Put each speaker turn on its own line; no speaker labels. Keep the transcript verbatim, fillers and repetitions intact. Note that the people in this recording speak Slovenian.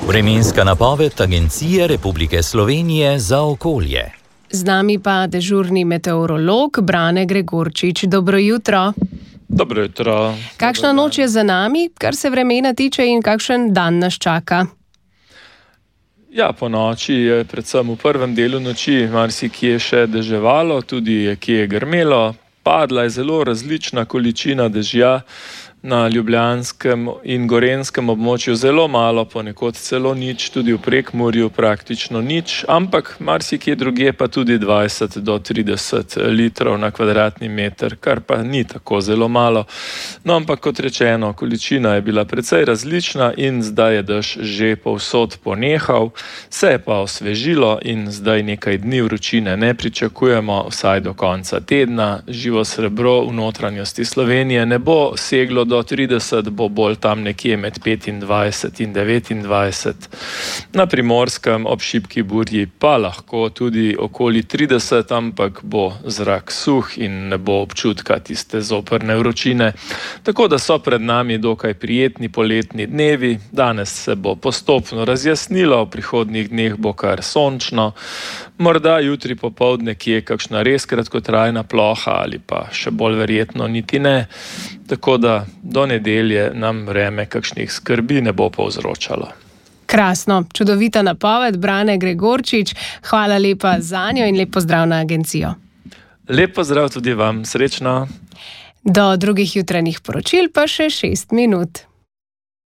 Vremenska napoved Agencije Republike Slovenije za okolje.
Z nami pa dežurni meteorolog Brane Gregorčič. Dobro jutro.
Dobro jutro.
Kakšna Dobro noč je za nami, kar se vremena tiče, in kakšen dan nas čaka?
Ja, po noči je predvsem v prvem delu noči marsikje še deževalo, tudi kje je grmelo. Padla je zelo različna količina dežja. Na ljubljanskem in gorenjskem območju zelo malo, ponekod celo nič, tudi v Prekmurju praktično nič, ampak marsikje drugje pa tudi dvajset do trideset litrov na kvadratni meter, kar pa ni tako zelo malo. No, ampak kot rečeno, količina je bila precej različna in zdaj je dež že povsod ponehal, se je pa osvežilo in zdaj nekaj dni vročine ne pričakujemo, vsaj do konca tedna. Živo srebro v notranjosti Slovenije ne bo seglo do do trideset, bo bolj tam nekje med petindvajset in devetindvajset. Na Primorskem ob šibki burji pa lahko tudi okoli trideset, ampak bo zrak suh in ne bo občutka tiste zoprne vročine. Tako da so pred nami dokaj prijetni poletni dnevi. Danes se bo postopno razjasnilo, v prihodnjih dneh bo kar sončno. Morda jutri popoldne kje kakšna res kratkotrajna ploha ali pa še bolj verjetno niti ne. Tako da do nedelje nam vreme kakšnih skrbi ne bo povzročalo.
Krasno, čudovita napoved, Brane Gregorčič. Hvala lepa zanjo in lep pozdrav na agencijo.
Lep pozdrav tudi vam, srečno.
Do drugih jutranjih poročil pa še šest minut.